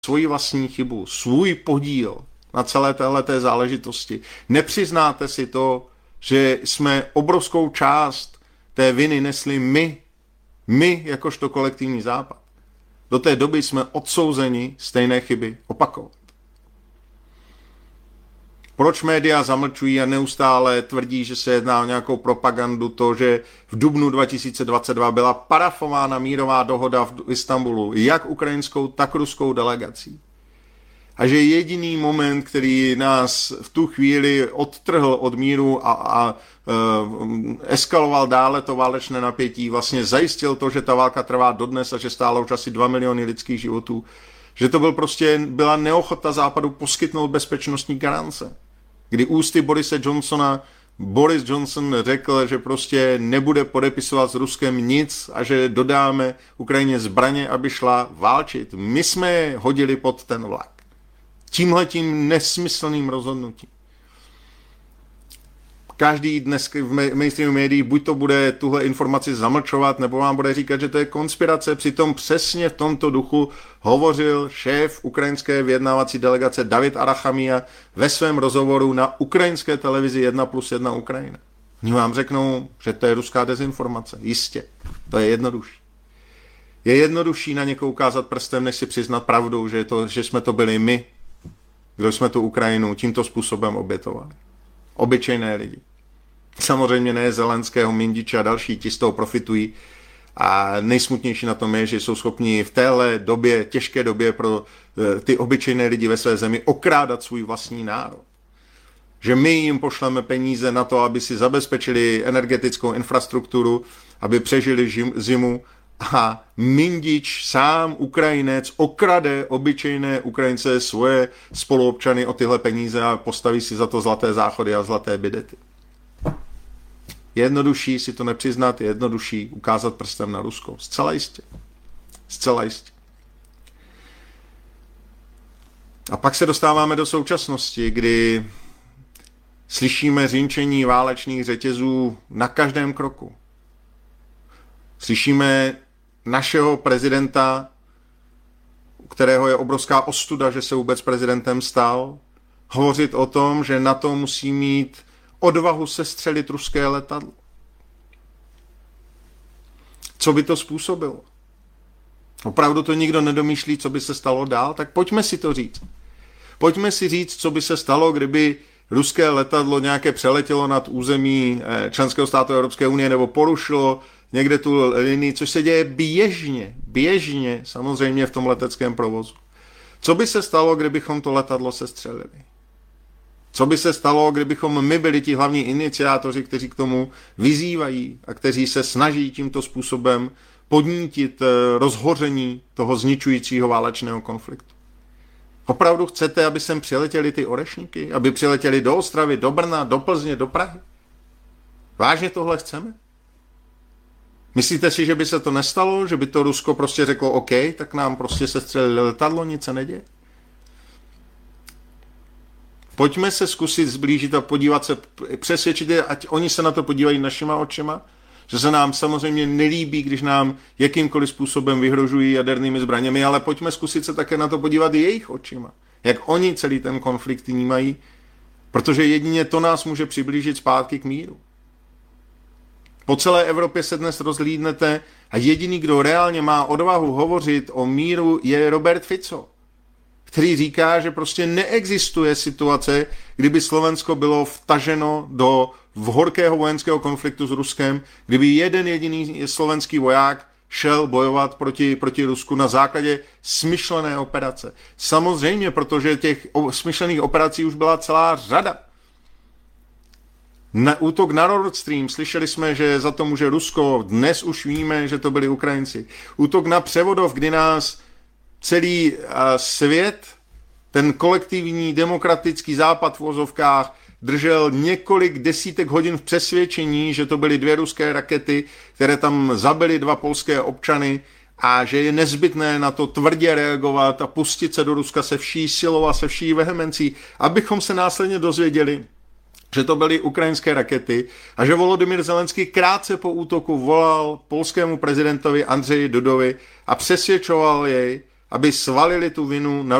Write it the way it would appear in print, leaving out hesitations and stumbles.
svoji vlastní chybu, svůj podíl na celé téhleté záležitosti, nepřiznáte si to, že jsme obrovskou část té viny nesli my jakožto kolektivní Západ. Do té doby jsme odsouzeni stejné chyby opakovat. Proč média zamlčují a neustále tvrdí, že se jedná o nějakou propagandu, to, že v dubnu 2022 byla parafována mírová dohoda v Istanbulu, jak ukrajinskou, tak ruskou delegací. A že jediný moment, který nás v tu chvíli odtrhl od míru a eskaloval dále to válečné napětí, vlastně zajistil to, že ta válka trvá dodnes a že stálo už asi 2 miliony lidských životů, že to byla neochota Západu poskytnout bezpečnostní garance. Kdy ústy Borise Johnsona Boris Johnson řekl, že prostě nebude podepisovat s Ruskem nic a že dodáme Ukrajině zbraně, aby šla válčit. My jsme je hodili pod ten vlak. Tímhletím nesmyslným rozhodnutím. Každý dnes v mainstreamu médiích buď to bude tuhle informaci zamlčovat, nebo vám bude říkat, že to je konspirace. Přitom přesně v tomto duchu hovořil šéf ukrajinské vyjednávací delegace David Arachamia ve svém rozhovoru na ukrajinské televizi 1+1 Ukrajina. Oni vám řeknou, že to je ruská dezinformace. Jistě. To je jednodušší. Je jednodušší na někoho ukázat prstem, než si přiznat pravdu, že jsme to byli my, kdo jsme tu Ukrajinu tímto způsobem obětovali. Obyčejné lidi. Samozřejmě ne Zelenského, Mindiče a další, ti z toho profitují. A nejsmutnější na tom je, že jsou schopni v téhle době, těžké době pro ty obyčejné lidi ve své zemi okrádat svůj vlastní národ. Že my jim pošleme peníze na to, aby si zabezpečili energetickou infrastrukturu, aby přežili zimu, a Mindič, sám Ukrajinec, okrade obyčejné Ukrajince, svoje spoluobčany o tyhle peníze a postaví si za to zlaté záchody a zlaté bidety. Je jednodušší si to nepřiznat, je jednodušší ukázat prstem na Rusko. Zcela jistě. Zcela jistě. A pak se dostáváme do současnosti, kdy slyšíme řinčení válečných řetězů na každém kroku. Slyšíme našeho prezidenta, u kterého je obrovská ostuda, že se vůbec prezidentem stal, hovořit o tom, že NATO musí mít odvahu sestřelit ruské letadlo. Co by to způsobilo? Opravdu to nikdo nedomýšlí, co by se stalo dál? Tak pojďme si to říct. Pojďme si říct, co by se stalo, kdyby ruské letadlo nějaké přeletělo nad území členského státu Evropské unie nebo porušilo někde tu linii, což se děje běžně, samozřejmě v tom leteckém provozu. Co by se stalo, kdybychom to letadlo sestřelili? Co by se stalo, kdybychom my byli ti hlavní iniciátoři, kteří k tomu vyzývají a kteří se snaží tímto způsobem podnítit rozhoření toho zničujícího válečného konfliktu? Opravdu chcete, aby sem přiletěli ty orešníky? Aby přiletěli do Ostravy, do Brna, do Plzně, do Prahy? Vážně tohle chceme? Myslíte si, že by se to nestalo? Že by to Rusko prostě řeklo OK, tak nám prostě sestřelili letadlo, nic se neděje? Pojďme se zkusit zblížit a podívat se, přesvědčit je, ať oni se na to podívají našima očima, že se nám samozřejmě nelíbí, když nám jakýmkoliv způsobem vyhrožují jadernými zbraněmi, ale pojďme zkusit se také na to podívat jejich očima. Jak oni celý ten konflikt vnímají, protože jedině to nás může přiblížit zpátky k míru. Po celé Evropě se dnes rozhlídnete a jediný, kdo reálně má odvahu hovořit o míru, je Robert Fico, který říká, že prostě neexistuje situace, kdyby Slovensko bylo vtaženo do horkého vojenského konfliktu s Ruskem, kdyby jeden jediný slovenský voják šel bojovat proti Rusku na základě smyšlené operace. Samozřejmě, protože těch smyšlených operací už byla celá řada. Útok na Nord Stream, slyšeli jsme, že za to může Rusko, dnes už víme, že to byli Ukrajinci. Útok na Převodov, kdy nás celý svět, ten kolektivní demokratický západ v uvozovkách, držel několik desítek hodin v přesvědčení, že to byly 2 ruské rakety, které tam zabily 2 polské občany a že je nezbytné na to tvrdě reagovat a pustit se do Ruska se vší silou a se vší vehemencí, abychom se následně dozvěděli, že to byly ukrajinské rakety a že Volodymyr Zelenský krátce po útoku volal polskému prezidentovi Andřeji Dudovi a přesvědčoval jej, aby svalili tu vinu na